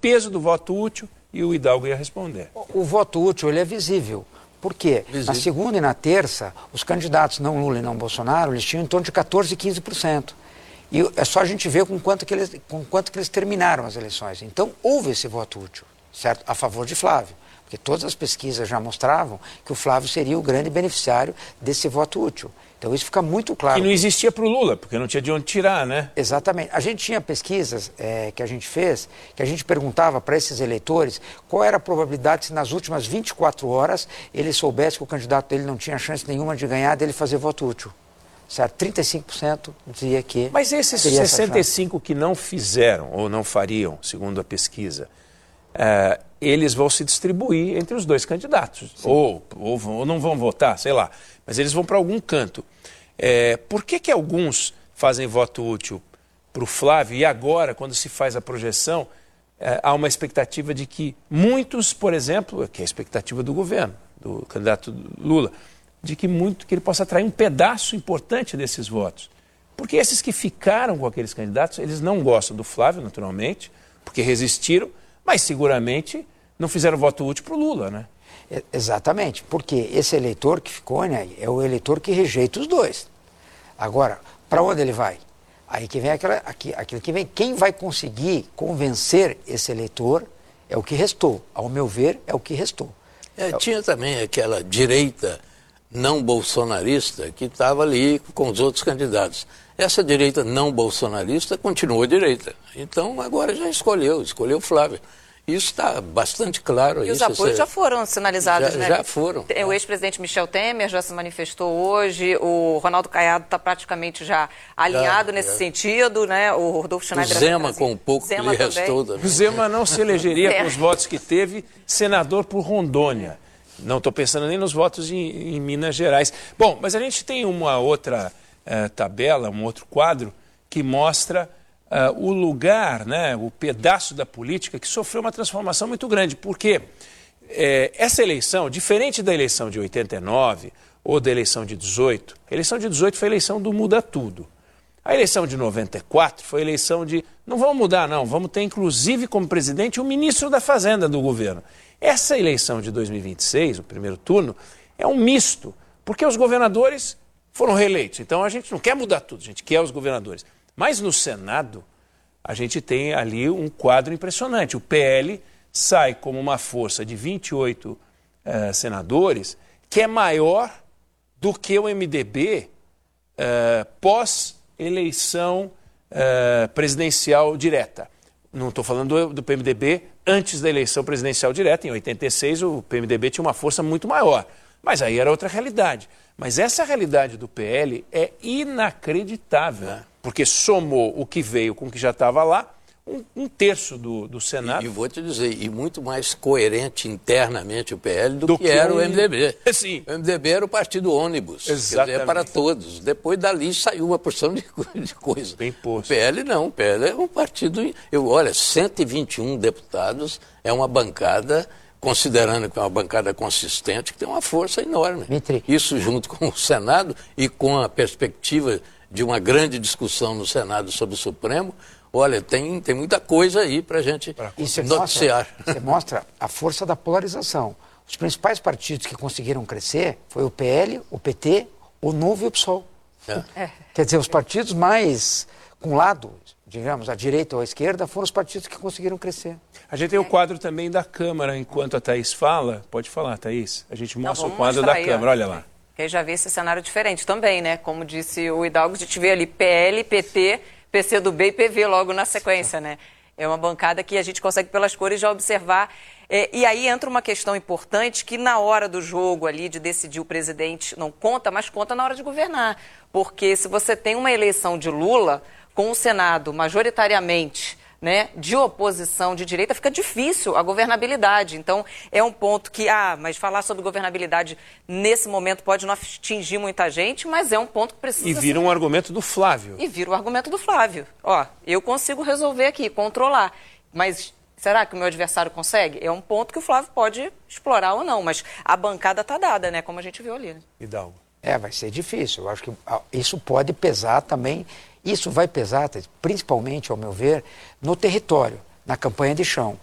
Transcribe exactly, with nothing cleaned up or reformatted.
peso do voto útil e o Hidalgo ia responder. O, o voto útil ele é visível. Por quê? Visível. Na segunda e na terça, os candidatos não Lula e não Bolsonaro, eles tinham em torno de quatorze, quinze por cento. E é só a gente ver com quanto, que eles, com quanto que eles terminaram as eleições. Então, houve esse voto útil, certo? A favor de Flávio. Porque todas as pesquisas já mostravam que o Flávio seria o grande beneficiário desse voto útil. Então, isso fica muito claro. E não existia para o Lula, porque não tinha de onde tirar, né? Exatamente. A gente tinha pesquisas é, que a gente fez, que a gente perguntava para esses eleitores qual era a probabilidade se nas últimas vinte e quatro horas ele soubesse que o candidato dele não tinha chance nenhuma de ganhar, dele fazer voto útil. Certo? trinta e cinco por cento dizia que... Mas esses sessenta e cinco por cento que não fizeram ou não fariam, segundo a pesquisa, uh, eles vão se distribuir entre os dois candidatos. Ou, ou, ou não vão votar, sei lá. Mas eles vão para algum canto. É, por que que alguns fazem voto útil para o Flávio e agora, quando se faz a projeção, é, há uma expectativa de que muitos, por exemplo, que é a expectativa do governo, do candidato Lula, de que, muito, que ele possa atrair um pedaço importante desses votos. Porque esses que ficaram com aqueles candidatos, eles não gostam do Flávio, naturalmente, porque resistiram, mas seguramente não fizeram voto útil para o Lula, né? Exatamente, porque esse eleitor que ficou, né, é o eleitor que rejeita os dois. Agora, para onde ele vai? Aí que vem aquela, aqui, aquilo que vem, quem vai conseguir convencer esse eleitor é o que restou. Ao meu ver, é o que restou. É, tinha também aquela direita não bolsonarista que estava ali com os outros candidatos. Essa direita não bolsonarista continuou direita. Então, agora já escolheu, escolheu Flávio. Isso está bastante claro. E os isso, apoios você... já foram sinalizados, já, né? Já foram. O ex-presidente Michel Temer já se manifestou hoje, o Ronaldo Caiado está praticamente já alinhado já, nesse já. sentido, né? O Rodolfo Schneider... O Zema, com um pouco Zema que lhe restou. O Zema não se elegeria é. com os votos que teve, senador por Rondônia. Não estou pensando nem nos votos em, em Minas Gerais. Bom, mas a gente tem uma outra uh, tabela, um outro quadro que mostra... Uh, o lugar, né, o pedaço da política que sofreu uma transformação muito grande, porque é, essa eleição, diferente da eleição de oitenta e nove ou da eleição de dezoito, a eleição de dezoito foi a eleição do muda tudo. A eleição de noventa e quatro foi a eleição de não vamos mudar não, vamos ter inclusive como presidente o ministro da Fazenda do governo. Essa eleição de dois mil e vinte e seis, o primeiro turno, é um misto, porque os governadores foram reeleitos, então a gente não quer mudar tudo, a gente quer os governadores. Mas no Senado, a gente tem ali um quadro impressionante. O P L sai como uma força de vinte e oito uh, senadores, que é maior do que o M D B uh, pós-eleição uh, presidencial direta. Não estou falando do, do P M D B antes da eleição presidencial direta. Em oitenta e seis, o P M D B tinha uma força muito maior. Mas aí era outra realidade. Mas essa realidade do P L é inacreditável. É. Porque somou o que veio com o que já estava lá, um, um terço do, do Senado. E, e vou te dizer, e muito mais coerente internamente o P L do, do que, que era o M D B. Sim. O M D B era o partido ônibus, exatamente. Quer dizer, para todos. Depois dali saiu uma porção de, de coisa. Bem posto. O P L não, o P L é um partido... Eu, olha, cento e vinte e um deputados é uma bancada... considerando que é uma bancada consistente, que tem uma força enorme. Mitri. Isso junto com o Senado e com a perspectiva de uma grande discussão no Senado sobre o Supremo, olha, tem, tem muita coisa aí para a gente isso noticiar. Mostra, você mostra a força da polarização. Os principais partidos que conseguiram crescer foi o P L, o P T, o Novo e o P SOL. É. Quer dizer, os partidos mais com lado, digamos, à direita ou à esquerda, foram os partidos que conseguiram crescer. A gente tem o quadro também da Câmara, enquanto a Thaís fala. Pode falar, Thaís. A gente mostra Não, o quadro da aí, Câmara, ó. olha lá. Que aí já vê esse cenário diferente também, né? Como disse o Hidalgo, a gente vê ali P L, P T, P C do B e P V logo na sequência, né? É uma bancada que a gente consegue pelas cores já observar. É, e aí entra uma questão importante que na hora do jogo ali de decidir o presidente não conta, mas conta na hora de governar. Porque se você tem uma eleição de Lula com o Senado majoritariamente... né, de oposição de direita, fica difícil a governabilidade. Então, é um ponto que, ah, mas falar sobre governabilidade nesse momento pode não atingir muita gente, mas é um ponto que precisa... E vira ser... um argumento do Flávio. E vira o argumento do Flávio. Ó, eu consigo resolver aqui, controlar, mas será que o meu adversário consegue? É um ponto que o Flávio pode explorar ou não, mas a bancada está dada, né, como a gente viu ali. Né? Hidalgo. É, vai ser difícil. Eu acho que isso pode pesar também. Isso vai pesar, principalmente, ao meu ver, no território, na campanha de chão.